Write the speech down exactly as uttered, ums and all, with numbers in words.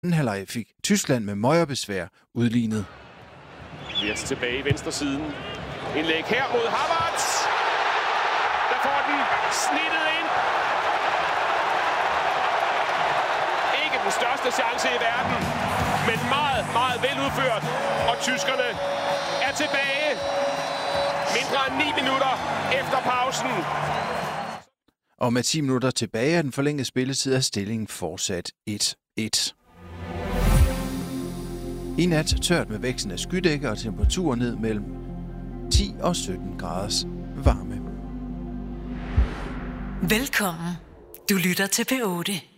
anden halvleg fik Tyskland med møjerbesvær udlignet. Wirtz tilbage i venstre siden. Indlæg her mod Havertz. Der får den snittet ind. Ikke den største chance i verden, men meget, meget veludført. Og tyskerne er tilbage mindre end ni minutter efter pausen. Og med ti minutter tilbage af den forlængede spilletid er stillingen fortsat et et. I nat tørt med væksten af skydække og temperaturer ned mellem ti og sytten graders varme. Velkommen. Du lytter til P otte.